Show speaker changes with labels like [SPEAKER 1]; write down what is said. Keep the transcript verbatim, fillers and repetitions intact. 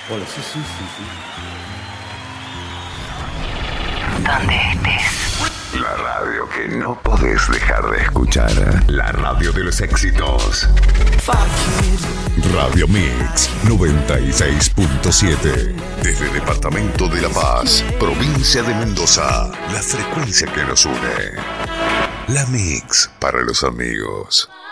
[SPEAKER 1] Hola, sí, sí, sí, sí.
[SPEAKER 2] Donde estés.
[SPEAKER 3] La radio que no podés dejar de escuchar. La radio de los éxitos. Radio Mix noventa y seis punto siete. Desde Departamento de La Paz, provincia de Mendoza. La frecuencia que nos une. La Mix para los amigos.